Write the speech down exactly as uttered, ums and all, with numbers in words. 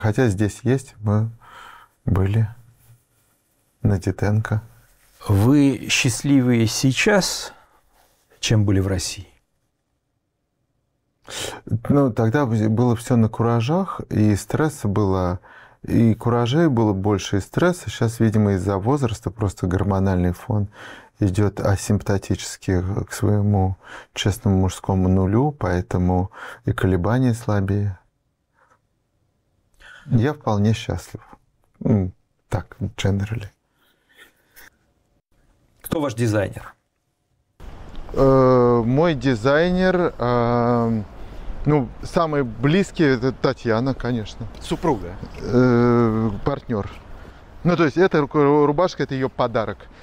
Хотя здесь есть, мы были на Диденко. Вы счастливее сейчас, чем были в России? Ну, тогда было все на куражах, и стресса было, и куражей было больше, и стресса. Сейчас, видимо, из-за возраста просто гормональный фон идет асимптотически к своему честному мужскому нулю, поэтому и колебания слабее. Я вполне счастлив. Так, generally. Кто ваш дизайнер? Мой дизайнер, ну, самый близкий, это Татьяна, конечно. Супруга? Партнер. Ну, то есть эта рубашка, это ее подарок.